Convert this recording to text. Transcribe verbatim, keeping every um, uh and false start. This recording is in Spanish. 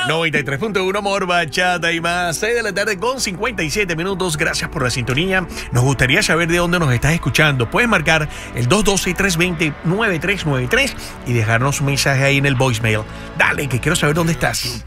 noventa y tres punto uno Amor, Bachata y más. seis de la tarde con cincuenta y siete minutos. Gracias por la sintonía. Nos gustaría saber de dónde nos estás escuchando. Puedes marcar el dos uno dos, tres dos cero, nueve tres nueve tres y dejarnos un mensaje ahí en el voicemail. Dale, que quiero saber dónde estás.